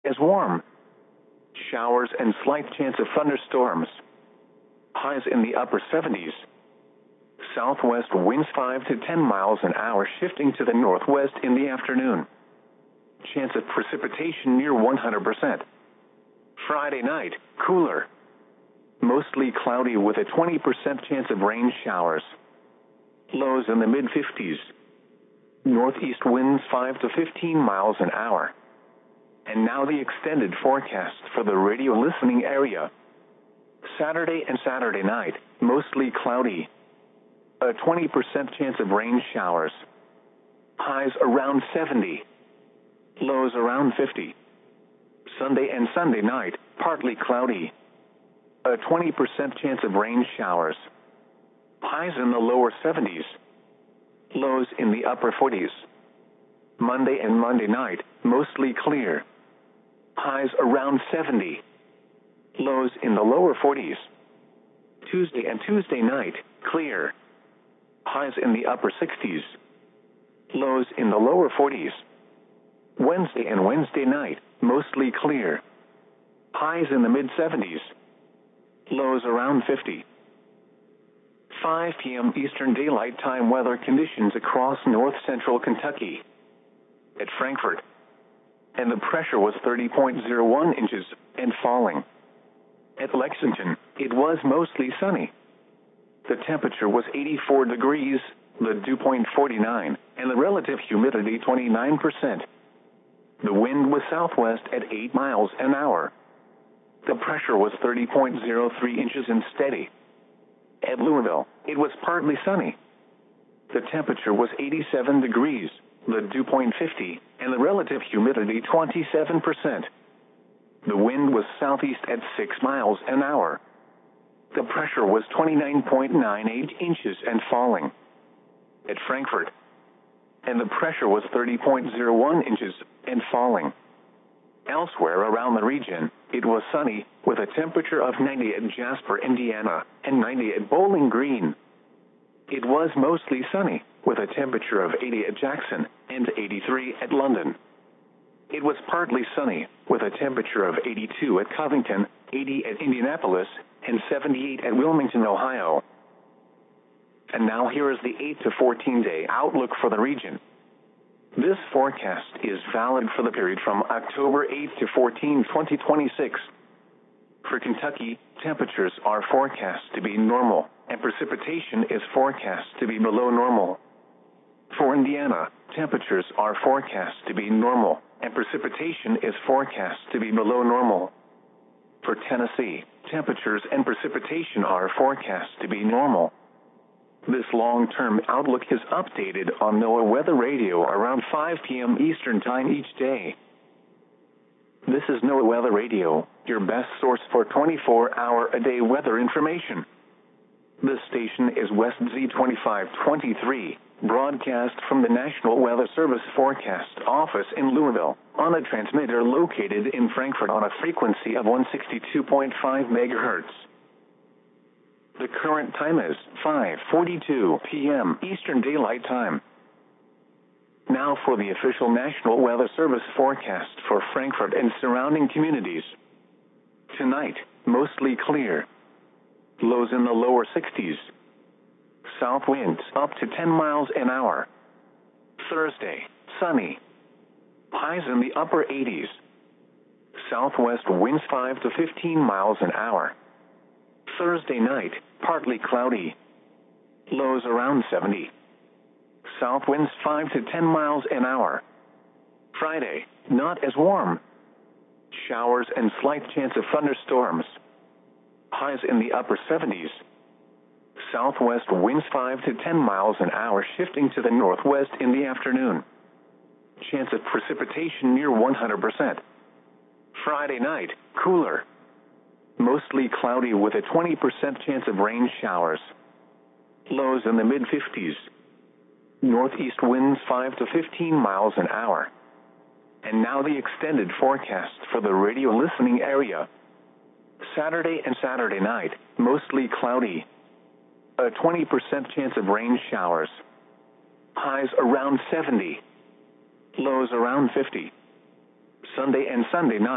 as warm. Showers and slight chance of thunderstorms. Highs in the upper 70s. Southwest winds 5 to 10 miles an hour shifting to the northwest in the afternoon. Chance of precipitation near 100%. Friday night, cooler. Mostly cloudy with a 20% chance of rain showers. Lows in the mid-50s. Northeast winds 5 to 15 miles an hour. And now the extended forecast for the radio listening area. Saturday and Saturday night, mostly cloudy. A 20% chance of rain showers. Highs around 70. Lows around 50. Sunday and Sunday night, partly cloudy. A 20% chance of rain showers. Highs in the lower 70s. Lows in the upper 40s. Monday and Monday night, mostly clear. Highs around 70. Lows in the lower 40s. Tuesday and Tuesday night, clear. Highs in the upper 60s. Lows in the lower 40s. Wednesday and Wednesday night, mostly clear. Highs in the mid-70s. Lows around 50. 5 p.m. Eastern Daylight Time weather conditions across north-central Kentucky. At Frankfort. And the pressure was 30.01 inches and falling. At Lexington, it was mostly sunny. The temperature was 84 degrees, the dew point 49, and the relative humidity 29%. The wind was southwest at 8 miles an hour. The pressure was 30.03 inches and steady. At Louisville, it was partly sunny. The temperature was 87 degrees, the dew point 50, and the relative humidity 27%. The wind was southeast at 6 miles an hour. The pressure was 29.98 inches and falling. At Frankfort. And the pressure was 30.01 inches and falling. Elsewhere around the region, it was sunny, with a temperature of 90 at Jasper, Indiana, and 90 at Bowling Green. It was mostly sunny, with a temperature of 80 at Jackson and 83 at London. It was partly sunny, with a temperature of 82 at Covington, 80 at Indianapolis, and 78 at Wilmington, Ohio. And now here is the 8 to 14-day outlook for the region. This forecast is valid for the period from October 8 to 14, 2026. For Kentucky, temperatures are forecast to be normal, and precipitation is forecast to be below normal. For Indiana, temperatures are forecast to be normal, and precipitation is forecast to be below normal. For Tennessee, temperatures and precipitation are forecast to be normal. This long-term outlook is updated on NOAA Weather Radio around 5 p.m. Eastern Time each day. This is NOAA Weather Radio, your best source for 24-hour-a-day weather information. This station is West Z2523, broadcast from the National Weather Service Forecast Office in Louisville, on a transmitter located in Frankfort on a frequency of 162.5 MHz. The current time is 5:42 p.m. Eastern Daylight Time. Now for the official National Weather Service forecast for Frankfort and surrounding communities. Tonight, mostly clear. Lows in the lower 60s. South winds up to 10 miles an hour. Thursday, sunny. Highs in the upper 80s. Southwest winds 5 to 15 miles an hour. Thursday night, partly cloudy. Lows around 70. South winds 5 to 10 miles an hour. Friday, not as warm. Showers and slight chance of thunderstorms. Highs in the upper 70s. Southwest winds 5 to 10 miles an hour shifting to the northwest in the afternoon. Chance of precipitation near 100%. Friday night, cooler. Mostly cloudy with a 20% chance of rain showers. Lows in the mid-50s. Northeast winds 5 to 15 miles an hour. And now the extended forecast for the radio listening area. Saturday and Saturday night, mostly cloudy. A 20% chance of rain showers. Highs around 70. Lows around 50. Sunday and Sunday night.